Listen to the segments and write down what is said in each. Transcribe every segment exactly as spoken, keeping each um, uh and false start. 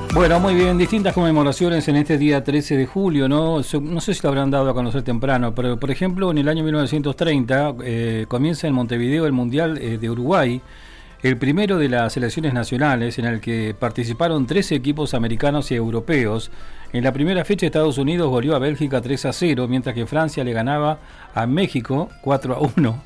Bueno, muy bien, distintas conmemoraciones en este día trece de julio, ¿no? No sé si lo habrán dado a conocer temprano, pero por ejemplo en el año mil novecientos treinta eh, comienza en Montevideo el Mundial eh, de Uruguay, el primero de las selecciones nacionales en el que participaron trece equipos americanos y europeos. En la primera fecha Estados Unidos goleó a Bélgica tres a cero, mientras que Francia le ganaba a México cuatro a uno.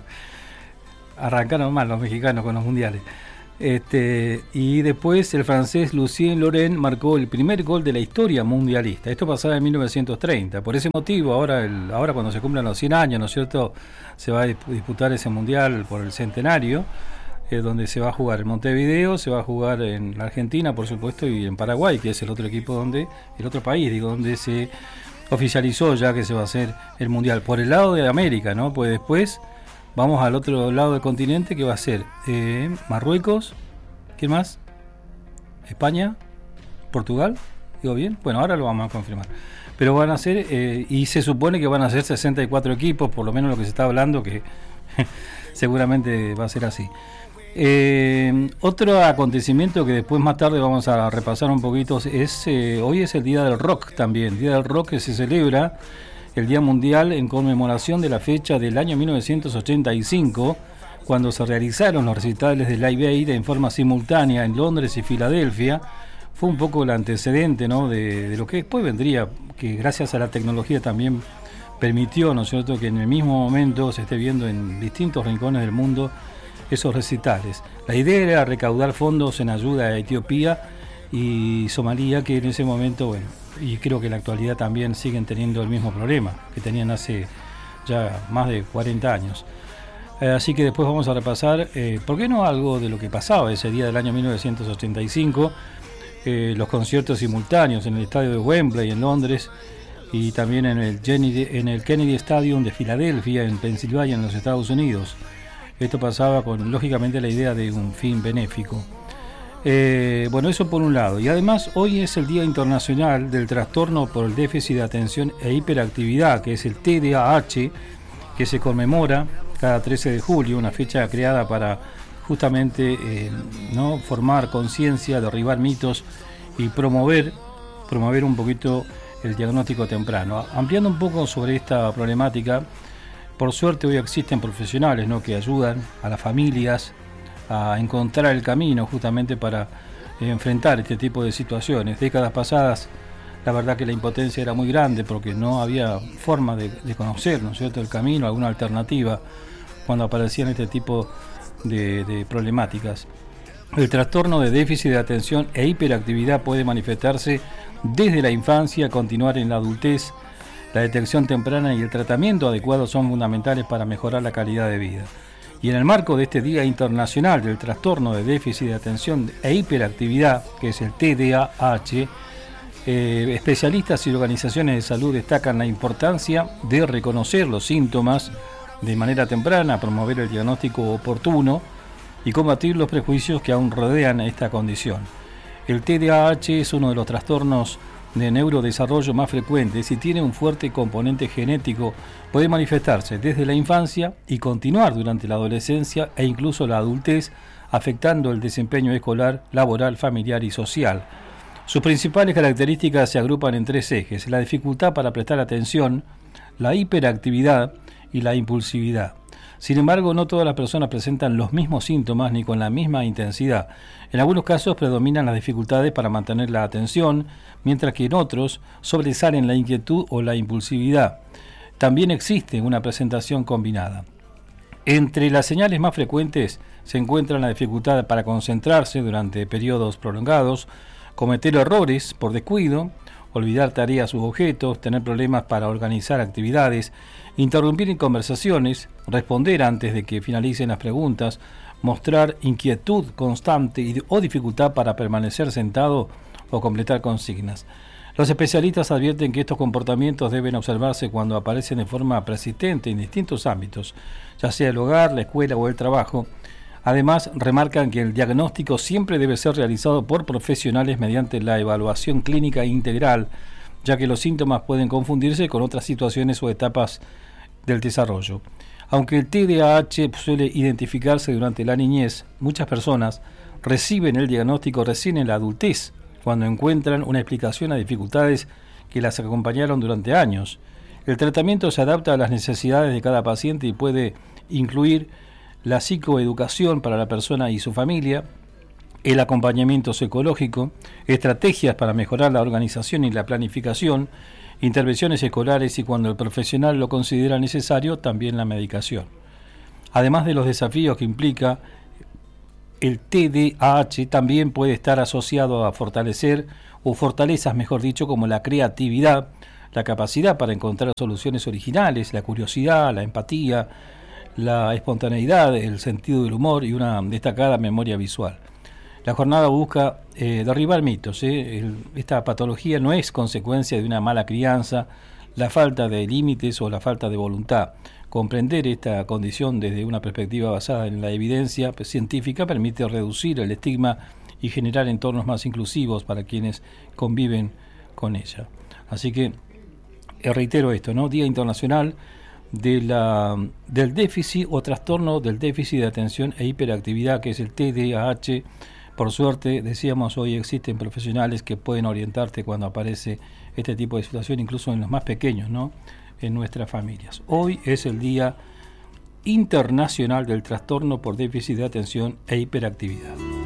Arrancaron mal los mexicanos con los mundiales. Este, y después el francés Lucien Laurent marcó el primer gol de la historia mundialista. Esto pasaba en mil novecientos treinta. Por ese motivo, ahora, el, ahora cuando se cumplan los cien años, ¿no es cierto?, se va a disputar ese mundial por el centenario, eh, donde se va a jugar en Montevideo, se va a jugar en la Argentina, por supuesto, y en Paraguay, que es el otro equipo donde, el otro país, digo, donde se oficializó ya que se va a hacer el mundial. Por el lado de América, ¿no? Pues después vamos al otro lado del continente, que va a ser eh, Marruecos, ¿quién más? España, Portugal, ¿digo bien? Bueno, ahora lo vamos a confirmar. Pero van a ser, eh, y se supone que van a ser sesenta y cuatro equipos, por lo menos lo que se está hablando, que seguramente va a ser así. Eh, otro acontecimiento que después más tarde vamos a repasar un poquito es, eh, hoy es el Día del Rock también, el Día del Rock que se celebra el Día Mundial en conmemoración de la fecha del año mil novecientos ochenta y cinco, cuando se realizaron los recitales de Live Aid en forma simultánea en Londres y Filadelfia. Fue un poco el antecedente, ¿no?, de, de lo que después vendría, que gracias a la tecnología también permitió, ¿no es cierto?, que en el mismo momento se esté viendo en distintos rincones del mundo esos recitales. La idea era recaudar fondos en ayuda a Etiopía y Somalia, que en ese momento, bueno, y creo que en la actualidad también siguen teniendo el mismo problema que tenían hace ya más de cuarenta años. Eh, así que después vamos a repasar, eh, ¿por qué no algo de lo que pasaba ese día del año mil novecientos ochenta y cinco? Eh, los conciertos simultáneos en el estadio de Wembley en Londres y también en el, Kennedy, en el Kennedy Stadium de Filadelfia en Pensilvania en los Estados Unidos. Esto pasaba con, lógicamente, la idea de un fin benéfico. Eh, bueno, eso por un lado. Y además hoy es el Día Internacional del Trastorno por el Déficit de Atención e Hiperactividad, que es el T D A H, que se conmemora cada trece de julio, una fecha creada para justamente eh, ¿no?, formar conciencia, derribar mitos y promover, promover un poquito el diagnóstico temprano. Ampliando un poco sobre esta problemática, por suerte hoy existen profesionales, ¿no?, que ayudan a las familias a encontrar el camino justamente para eh, enfrentar este tipo de situaciones. Décadas pasadas, la verdad que la impotencia era muy grande porque no había forma de, de conocer, ¿no es cierto?, el camino, alguna alternativa cuando aparecían este tipo de, de problemáticas. El trastorno de déficit de atención e hiperactividad puede manifestarse desde la infancia, continuar en la adultez. La detección temprana y el tratamiento adecuado son fundamentales para mejorar la calidad de vida. Y en el marco de este Día Internacional del Trastorno de Déficit de Atención e Hiperactividad, que es el T D A H, eh, especialistas y organizaciones de salud destacan la importancia de reconocer los síntomas de manera temprana, promover el diagnóstico oportuno y combatir los prejuicios que aún rodean esta condición. El T D A H es uno de los trastornos de neurodesarrollo más frecuentes y tiene un fuerte componente genético. Puede manifestarse desde la infancia y continuar durante la adolescencia e incluso la adultez, afectando el desempeño escolar, laboral, familiar y social. Sus principales características se agrupan en tres ejes: la dificultad para prestar atención, la hiperactividad y la impulsividad. Sin embargo, no todas las personas presentan los mismos síntomas ni con la misma intensidad. En algunos casos predominan las dificultades para mantener la atención, mientras que en otros sobresalen la inquietud o la impulsividad. También existe una presentación combinada. Entre las señales más frecuentes se encuentran la dificultad para concentrarse durante periodos prolongados, cometer errores por descuido, olvidar tareas u objetos, tener problemas para organizar actividades, interrumpir en conversaciones, responder antes de que finalicen las preguntas, mostrar inquietud constante y, o dificultad para permanecer sentado o completar consignas. Los especialistas advierten que estos comportamientos deben observarse cuando aparecen de forma persistente en distintos ámbitos, ya sea el hogar, la escuela o el trabajo. Además, remarcan que el diagnóstico siempre debe ser realizado por profesionales mediante la evaluación clínica integral, ya que los síntomas pueden confundirse con otras situaciones o etapas del desarrollo. Aunque el T D A H suele identificarse durante la niñez, muchas personas reciben el diagnóstico recién en la adultez, cuando encuentran una explicación a dificultades que las acompañaron durante años. El tratamiento se adapta a las necesidades de cada paciente y puede incluir la psicoeducación para la persona y su familia, el acompañamiento psicológico, estrategias para mejorar la organización y la planificación, intervenciones escolares y, cuando el profesional lo considera necesario, también la medicación. Además de los desafíos que implica, el T D A H también puede estar asociado a fortalecer, o fortalezas mejor dicho, como la creatividad, la capacidad para encontrar soluciones originales, la curiosidad, la empatía, la espontaneidad, el sentido del humor y una destacada memoria visual. La jornada busca eh, derribar mitos. ¿eh? El, esta patología no es consecuencia de una mala crianza, la falta de límites o la falta de voluntad. Comprender esta condición desde una perspectiva basada en la evidencia científica permite reducir el estigma y generar entornos más inclusivos para quienes conviven con ella. Así que eh, reitero esto, ¿no? Día Internacional de la, del déficit o trastorno del déficit de atención e hiperactividad, que es el T D A H. Por suerte, decíamos, hoy existen profesionales que pueden orientarte cuando aparece este tipo de situación, incluso en los más pequeños, ¿no? En nuestras familias. Hoy es el Día Internacional del Trastorno por Déficit de Atención e Hiperactividad.